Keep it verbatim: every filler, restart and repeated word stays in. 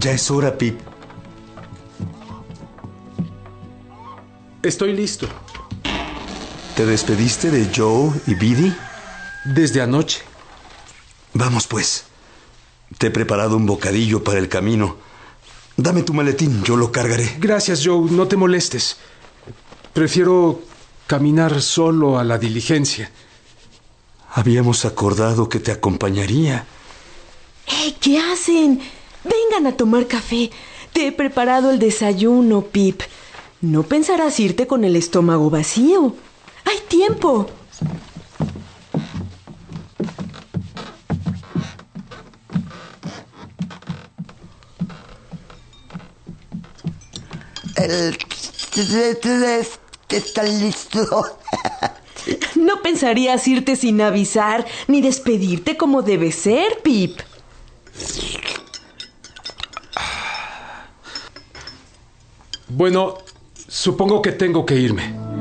Ya es hora, Pip. Estoy listo. ¿Te despediste de Joe y Biddy? Desde anoche. Vamos, pues. Te he preparado un bocadillo para el camino. Dame tu maletín, yo lo cargaré. Gracias, Joe, no te molestes. Prefiero caminar solo a la diligencia. Habíamos acordado que te acompañaría. ¡Eh! ¿Qué hacen? Vengan a tomar café. Te he preparado el desayuno, Pip. No pensarás irte con el estómago vacío. ¡Hay tiempo! El tres está listo. No pensarías irte sin avisar ni despedirte como debe ser, Pip. Bueno, supongo que tengo que irme.